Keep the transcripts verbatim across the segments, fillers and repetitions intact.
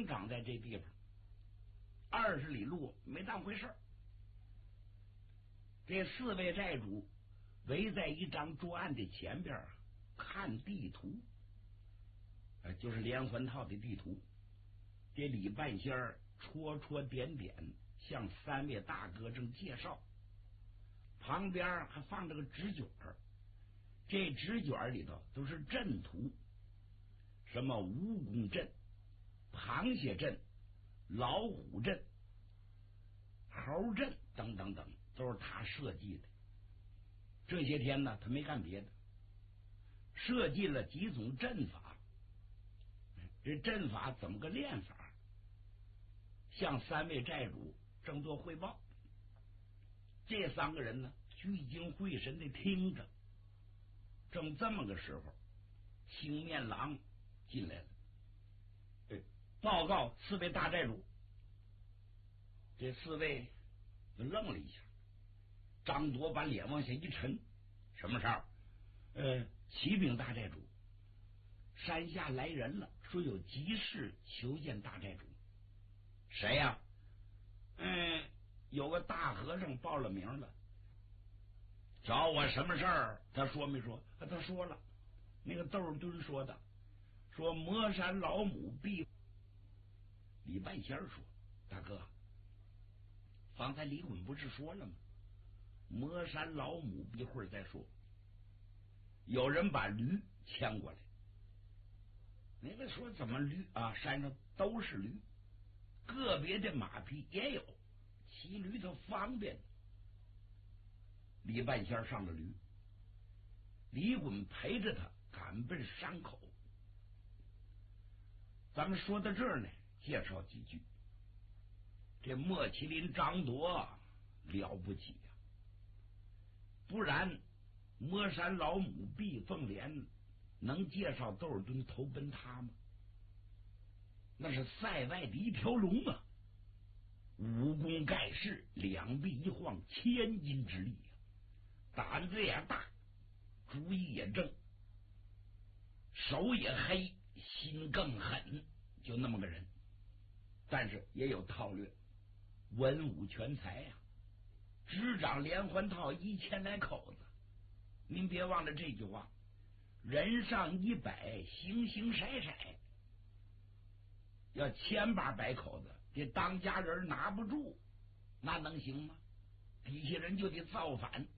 生长在这地方，二十里路没当回事儿。这四位寨主围在一张桌案的前边看地图，呃，就是连环套的地图。这李半仙儿戳戳点点向三位大哥正介绍，旁边还放着个纸卷儿，这纸卷里头都是阵图，什么蜈蚣阵、螃蟹阵、老虎阵、猴阵等等等，都是他设计的。这些天呢，他没干别的，设计了几种阵法。这阵法怎么个练法？向三位寨主正做汇报。这三个人呢，聚精会神的听着。正这么个时候，青面狼进来了。哎，报告四位大寨主。这四位就愣了一下。张铎把脸往下一沉，什么事儿？呃，启禀大寨主，山下来人了，说有急事求见大寨主。谁呀？嗯，有个大和尚报了名了，找我什么事儿？他说没说？他说了，那个窦敦说的，说魔山老母必。李半仙说：“大哥，方才李衮不是说了吗？魔山老母一会儿再说。有人把驴牵过来。那个说怎么驴啊？山上都是驴，个别的马匹也有，骑驴头方便。李半仙上了驴，李衮陪着他赶奔山口。咱们说到这儿呢，介绍几句。这莫麒麟张铎了不起呀、啊，不然魔山老母毕凤莲能介绍窦尔敦投奔他吗？那是塞外的一条龙啊，武功盖世，两臂一晃千斤之力啊，胆子也大，主意也正，手也黑，心更狠，就那么个人。但是也有韬略，文武全才呀、啊，执掌连环套一千来口子。您别忘了这句话，人上一百，形形色色。要千八百口子，这当家人拿不住，那能行吗？底下人就得造反。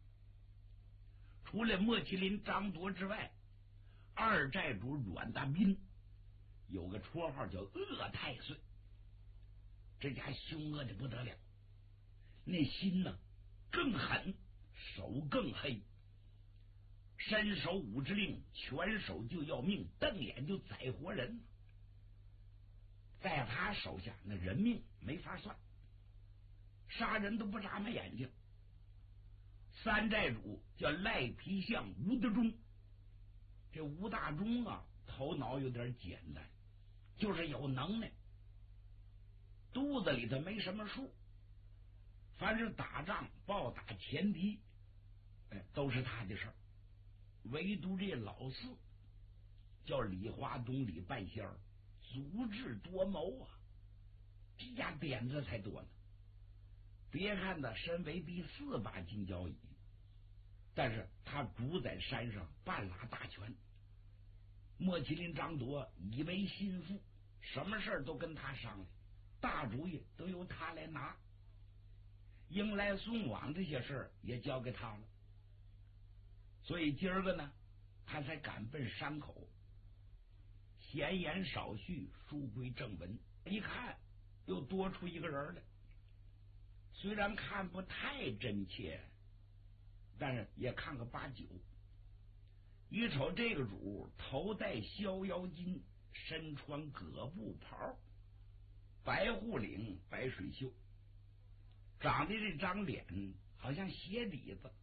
除了莫麒麟张铎之外，二寨主阮大斌有个绰号叫恶太岁，这家凶恶的不得了，那心呢更狠，手更黑，伸手五指令，拳手就要命，瞪眼就宰活人。在他手下，那人命没法算，杀人都不眨巴眼睛。三寨主叫赖皮相吴德忠，这吴大忠啊，头脑有点简单，就是有能耐，肚子里头没什么数，凡是打仗暴打前敌，哎，都是他的事儿。唯独这老四叫李华东李半仙儿，足智多谋啊，这家点子才多呢。别看他身为第四把金交椅，但是他主宰山上半拉大权。莫麒麟张铎以为心腹，什么事都跟他商量，大主意都由他来拿，迎来送往这些事也交给他了。所以今儿个呢，他才赶奔山口。闲言少叙，书归正文。一看又多出一个人来，虽然看不太真切，但是也看个八九。一瞅这个主头戴逍遥巾，身穿葛布袍，白护领白水袖，长得这张脸好像鞋底子，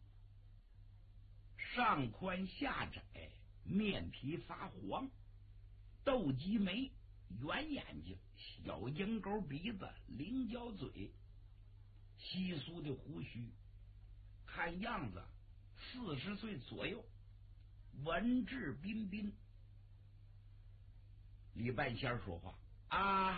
上宽下窄，面皮发黄，斗鸡眉，圆眼睛，小鹰钩鼻子，菱角嘴，稀疏的胡须，看样子四十岁左右，文质彬彬。李半仙说话啊。